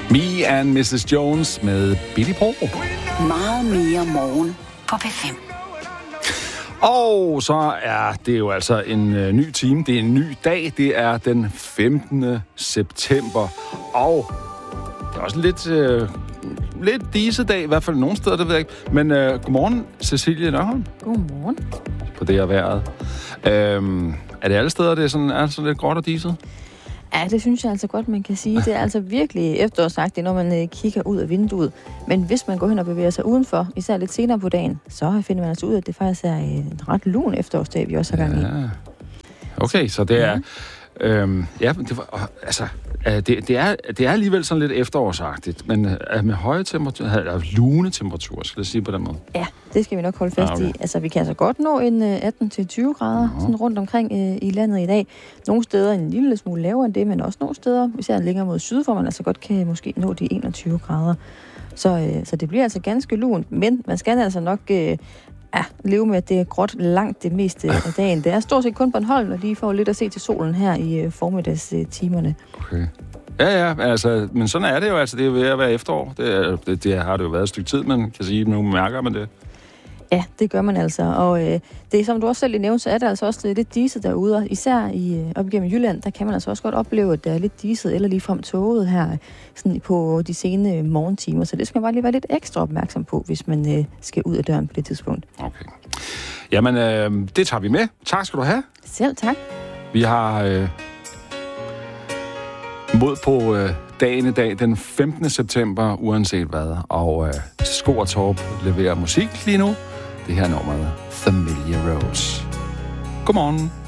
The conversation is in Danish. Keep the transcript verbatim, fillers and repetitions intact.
Me and missus Jones med Billy Pro. Meget mere morgen på P fem. Og så er det jo altså en øh, ny time. Det er en ny dag. Det er den femtende september. Og det er også lidt, øh, lidt disedag, i hvert fald nogle steder, det ved jeg ikke. Men øh, godmorgen, Cecilie Nørholm. Godmorgen. På det her vejret. Øhm, er det alle steder, det er sådan, er sådan lidt gråt og diset? Ja, det synes jeg altså godt, man kan sige. Det er altså virkelig efterårsagtigt, når man øh, kigger ud af vinduet. Men hvis man går hen og bevæger sig udenfor, især lidt senere på dagen, så finder man altså ud af, at det faktisk er en ret lun efterårsdag, vi også har gang i. Ja. Okay, så det er... Ja, øhm, ja det, var, altså, det, det, er, det er alligevel sådan lidt efterårsagtigt, men øh, med høje temperaturer, eller lune temperaturer, skal jeg sige på den måde. Ja, det skal vi nok holde fast ah, okay. i. Altså, vi kan altså godt nå en øh, atten til tyve grader uh-huh. sådan rundt omkring øh, i landet i dag. Nogle steder en lille smule lavere end det, men også nogle steder, især længere mod syd, hvor man altså godt kan måske nå de enogtyve grader. Så, øh, så det bliver altså ganske lunt, men man skal altså nok... Øh, Ja, leve med, at det er gråt langt det meste af dagen. Det er stort set kun Bornholm, og lige får lidt at se til solen her i uh, formiddagstimerne. Okay. Ja, ja, altså, men sådan er det jo, altså, det er ved at være efterår. Det, er, det, det har det jo været et stykke tid, man kan sige, nu mærker man det. Ja, det gør man altså, og øh, det som du også selv nævnte, så er der altså også lidt diset derude, og især i, øh, op igennem Jylland, der kan man altså også godt opleve, at der er lidt diset eller ligefrem tåget her sådan på de sene morgentimer, så det skal man bare lige være lidt ekstra opmærksom på, hvis man øh, skal ud af døren på det tidspunkt. Okay. Jamen, øh, det tager vi med. Tak skal du have. Selv tak. Vi har øh, mod på øh, dagen i dag, den femtende september, uanset hvad, og øh, Sko og Torp leverer musik lige nu. Det her nummer, Familiar Rose. Godmorgen.